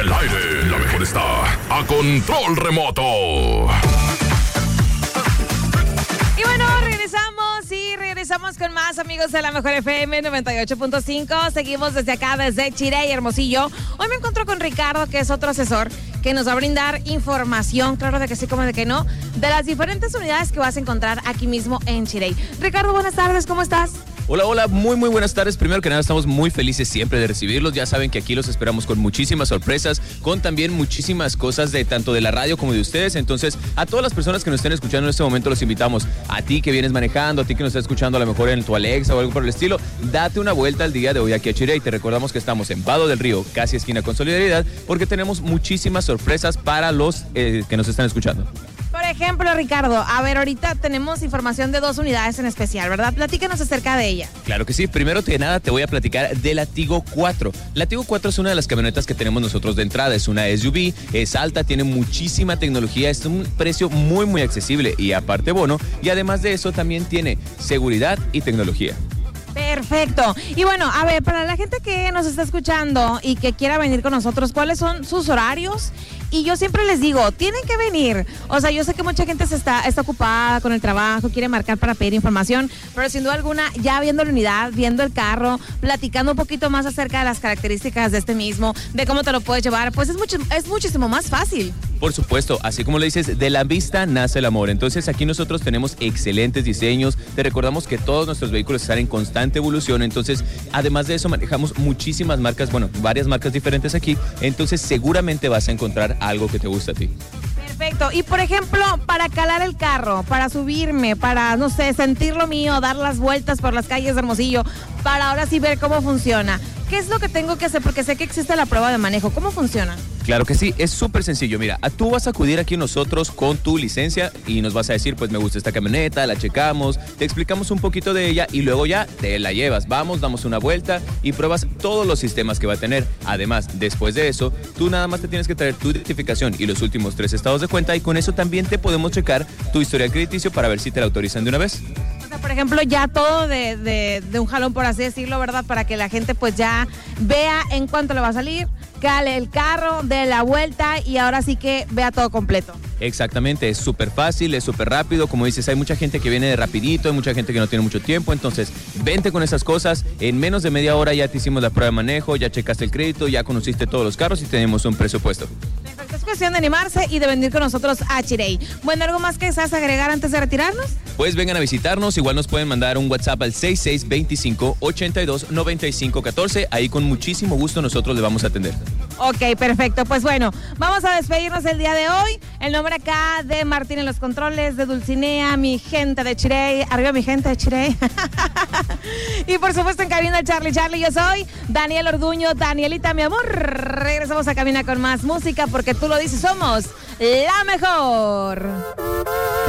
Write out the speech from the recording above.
el aire, la mejor está a control remoto. Y bueno, regresamos con más, amigos de la Mejor FM 98.5. Seguimos desde acá, desde Chirey, Hermosillo. Hoy me encuentro con Ricardo, que es otro asesor que nos va a brindar información, claro de que sí como de que no, de las diferentes unidades que vas a encontrar aquí mismo en Chirey. Ricardo, buenas tardes, ¿cómo estás? Hola, muy buenas tardes. Primero que nada, estamos muy felices siempre de recibirlos. Ya saben que aquí los esperamos con muchísimas sorpresas, con también muchísimas cosas de tanto de la radio como de ustedes. Entonces, a todas las personas que nos estén escuchando en este momento, los invitamos. A ti que vienes manejando, a ti que nos estás escuchando a lo mejor en tu Alexa o algo por el estilo, date una vuelta el día de hoy aquí a Chirey. Te recordamos que estamos en Vado del Río, casi esquina con Solidaridad, porque tenemos muchísimas sorpresas para los que nos están escuchando. Por ejemplo, Ricardo, a ver, ahorita tenemos información de 2 unidades en especial, ¿verdad? Platícanos acerca de ella. Claro que sí. Primero que nada, te voy a platicar de la Tigo 4. La Tigo 4 es una de las camionetas que tenemos nosotros de entrada. Es una SUV, es alta, tiene muchísima tecnología, es un precio muy accesible y aparte bono. Y además de eso, también tiene seguridad y tecnología. Perfecto. Y bueno, a ver, para la gente que nos está escuchando y que quiera venir con nosotros, ¿cuáles son sus horarios? Y yo siempre les digo, tienen que venir. O sea, yo sé que mucha gente está ocupada con el trabajo, quiere marcar para pedir información, pero sin duda alguna, ya viendo la unidad, viendo el carro, platicando un poquito más acerca de las características de este mismo, de cómo te lo puedes llevar, pues es muchísimo más fácil. Por supuesto, así como le dices, de la vista nace el amor. Entonces aquí nosotros tenemos excelentes diseños. Te recordamos que todos nuestros vehículos están en constante evolución. Entonces, además de eso, manejamos muchísimas marcas, varias marcas diferentes aquí. Entonces, seguramente vas a encontrar algo que te gusta a ti. Perfecto. Y por ejemplo, para calar el carro, para subirme, para, no sé, sentir lo mío, dar las vueltas por las calles de Hermosillo, para ahora sí ver cómo funciona. ¿Qué es lo que tengo que hacer? Porque sé que existe la prueba de manejo. ¿Cómo funciona? Claro que sí, es súper sencillo. Mira, tú vas a acudir aquí nosotros con tu licencia y nos vas a decir, pues me gusta esta camioneta, la checamos, te explicamos un poquito de ella y luego ya te la llevas. Vamos, damos una vuelta y pruebas todos los sistemas que va a tener. Además, después de eso, tú nada más te tienes que traer tu identificación y los últimos 3 estados de cuenta y con eso también te podemos checar tu historial crediticio para ver si te la autorizan de una vez. Por ejemplo, ya todo de un jalón, por así decirlo, ¿verdad? Para que la gente pues ya vea en cuánto le va a salir, cale el carro, dé la vuelta y ahora sí que vea todo completo. Exactamente, es súper fácil, es súper rápido. Como dices, hay mucha gente que viene de rapidito, hay mucha gente que no tiene mucho tiempo. Entonces, vente con esas cosas. En menos de media hora ya te hicimos la prueba de manejo, ya checaste el crédito, ya conociste todos los carros y tenemos un presupuesto. Perfecto, es cuestión de animarse y de venir con nosotros a Chirey. Bueno, ¿algo más que deseas agregar antes de retirarnos? Pues vengan a visitarnos, igual nos pueden mandar un WhatsApp al 6625-829514. Ahí con muchísimo gusto nosotros le vamos a atender. Ok, perfecto. Pues bueno, vamos a despedirnos el día de hoy. El nombre acá de Martín en los controles, de Dulcinea, mi gente de Chirey. Arriba mi gente de Chirey. Y por supuesto en cabina Charlie. Yo soy Daniel Orduño. Danielita, mi amor. Regresamos a cabina con más música porque tú lo dices, somos la mejor.